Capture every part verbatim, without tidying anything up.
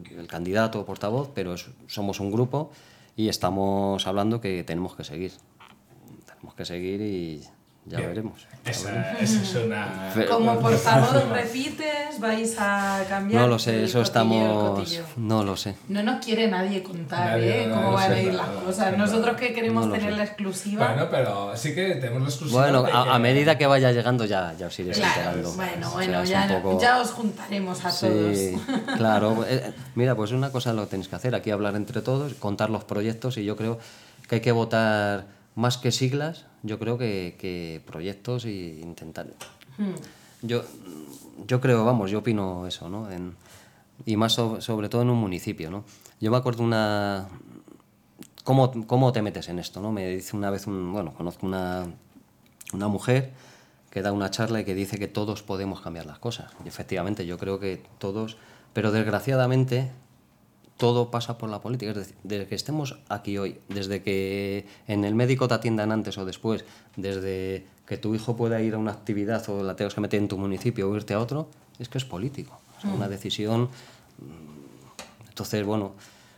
el candidato o portavoz, pero es, somos un grupo y estamos hablando que tenemos que seguir. Tenemos que seguir y ya Bien. veremos. Ya Esa, veremos. esa es una... Como portavoz repites, vais a cambiar. No lo sé, el eso cotilleo, estamos... el cotilleo. No lo sé. No nos quiere nadie contar, Nadie, ¿eh? no, Cómo no van sé a ir nada, las no cosas. sé Nosotros nada. que queremos No lo tener sé. la exclusiva. Bueno, pero sí que tenemos la exclusiva. Bueno, de a, que- a medida que vaya llegando ya, ya os iréis Claro, enterando. bueno, O sea, bueno, es ya, un poco- ya os juntaremos a Sí, todos. claro. Eh, Mira, pues una cosa lo tenéis que hacer, aquí hablar entre todos, contar los proyectos y yo creo que hay que votar más que siglas, yo creo que, que proyectos y intentar... Hmm. Yo, yo creo, vamos, yo opino eso, ¿no? En, y más so- sobre todo en un municipio, ¿no? Yo me acuerdo una... ¿Cómo, cómo te metes en esto, no? Me dice una vez un... Bueno, conozco una, una mujer que da una charla y que dice que todos podemos cambiar las cosas. Y efectivamente, yo creo que todos... Pero desgraciadamente, todo pasa por la política. Es decir, desde que estemos aquí hoy, desde que en el médico te atiendan antes o después, desde que tu hijo pueda ir a una actividad o la tengas que meter en tu municipio o irte a otro, es que es político. O sea, una decisión... Entonces, bueno...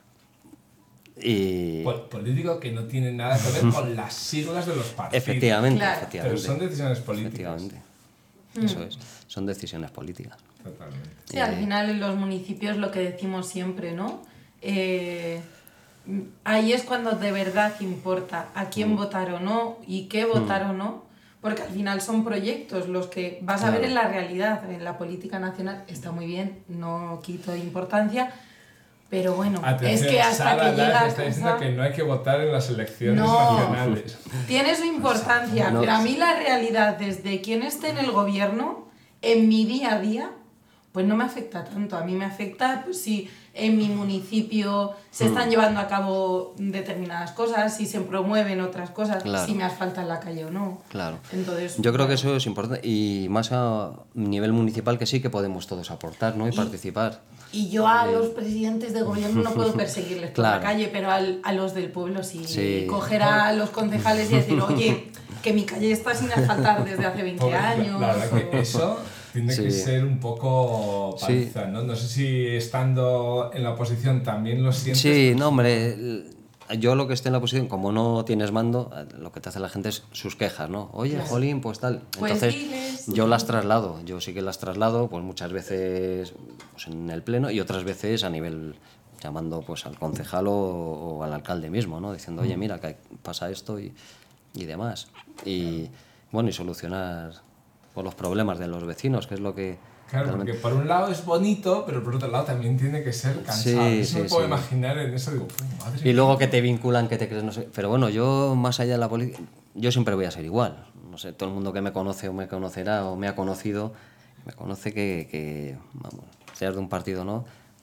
Y... Pol- político que no tiene nada que ver con las siglas de los partidos. Efectivamente, Claro. efectivamente. Pero son decisiones políticas. Efectivamente. Eso es. Son decisiones políticas. Totalmente. Sí, al Eh, final en los municipios lo que decimos siempre, ¿no? Eh, ahí es cuando de verdad importa a quién Mm. votar o no y qué votar o no, porque al final son proyectos los que vas a ver Claro. en la realidad, en la política nacional está muy bien, no quito importancia, pero bueno, Atención, es que hasta Sara que Lash llega a está diciendo casa- que no hay que votar en las elecciones No. nacionales. tiene su importancia, No. pero a mí la realidad desde quien esté en el gobierno, en mi día a día, pues no me afecta tanto. A mí me afecta pues, si en mi municipio se Mm. están llevando a cabo determinadas cosas, si se promueven otras cosas, Claro. si me asfalta en la calle o no. Claro. Entonces, Yo creo que bueno. eso es importante y más a nivel municipal que sí que podemos todos aportar, ¿no? Y, Y- participar. Y yo a los presidentes de gobierno no puedo perseguirles por Claro. la calle, pero al- a los del pueblo sí. Sí. Coger a los concejales y decir, oye, que mi calle está sin asfaltar desde hace veinte Porque la- años. La verdad o- que eso tiene que Sí. ser un poco Sí. paliza, ¿no? No sé si estando en la oposición también lo sientes. Sí, no, hombre, el- yo lo que esté en la posición, como no tienes mando, lo que te hace la gente es sus quejas, ¿no? Oye, Claro. jolín, pues tal. Pues Entonces, diles. yo las traslado, yo sí que las traslado, pues muchas veces pues, en el pleno y otras veces a nivel llamando pues al concejal o, o al alcalde mismo, ¿no? Diciendo, oye, mira, que pasa esto y, y demás. Y bueno, y solucionar pues, los problemas de los vecinos, que es lo que... Claro, realmente- porque por un lado es bonito, pero por otro lado también tiene que ser cansado. Sí, Eso sí, me puedo sí. imaginar en eso, digo, "Uf, madre Y mía". luego que te vinculan, que te crees, no sé. Pero bueno, yo, más allá de la política, yo siempre voy a ser igual. No sé, todo el mundo que me conoce o me conocerá o me ha conocido, me conoce que, que vamos, seas de un partido o no.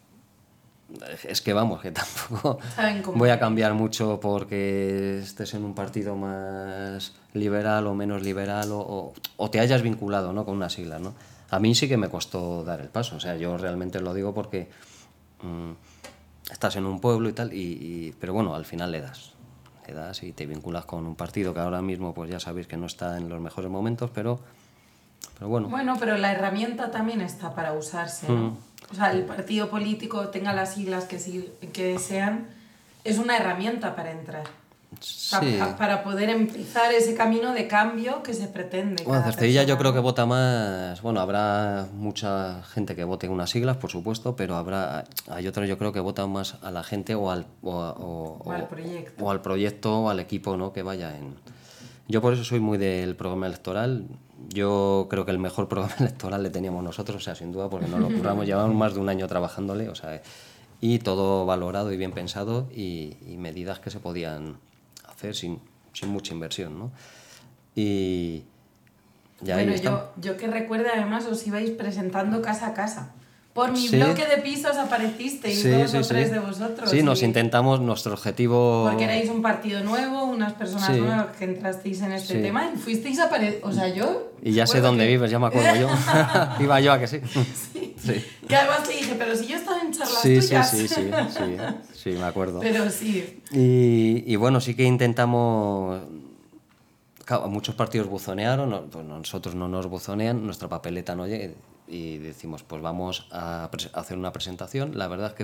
Es que vamos, que tampoco Saben cómo. voy a cambiar mucho porque estés en un partido más liberal o menos liberal o, o, o te hayas vinculado, ¿no? Con unas siglas, ¿no? A mí sí que me costó dar el paso, o sea, yo realmente lo digo porque mm, estás en un pueblo y tal, y, y- pero bueno, al final le das, le das y te vinculas con un partido que ahora mismo pues ya sabéis que no está en los mejores momentos, pero, pero bueno. Bueno, pero la herramienta también está para usarse, ¿no? Mm. O sea, el partido político, tenga las siglas que, sí- que sean, es una herramienta para entrar. O sea, Sí. pa- para poder empezar ese camino de cambio que se pretende. Bueno, cada Cercedilla yo persona, creo que ¿no? vota más, bueno, habrá mucha gente que vote unas siglas, por supuesto, pero habrá, hay otros yo creo que votan más a la gente o al, o, a- o- O al proyecto. o al proyecto o al equipo, ¿no? Que vaya en... Yo por eso soy muy del programa electoral. Yo creo que el mejor programa electoral le teníamos nosotros, o sea, sin duda, porque nos lo curramos, llevamos más de un año trabajándole, o sea, y todo valorado y bien pensado y, y medidas que se podían hacer sin, sin mucha inversión, ¿no? Y ya ahí Bueno, estamos. yo, yo que recuerde, además, os ibais presentando casa a casa. Por mi Sí. bloque de pisos aparecisteis Sí, dos sí, o sí. tres de vosotros. Sí, nos y- intentamos, nuestro objetivo... Porque erais un partido nuevo, unas personas Sí. nuevas que entrasteis en este Sí. tema y fuisteis a aparecer. O sea, yo. Y ya sé recuerdo dónde que- vives, ya me acuerdo yo. Iba yo a que sí. Sí. Sí. Que además te dije, pero si yo estaba en charlas Sí, sí, tuyas. sí, sí, sí, sí, me acuerdo. Pero sí. Y, y bueno, sí que intentamos... Claro, muchos partidos buzonearon, no- pues nosotros no nos buzonean, nuestra papeleta no llega y decimos, pues vamos a, pres- a hacer una presentación. La verdad es que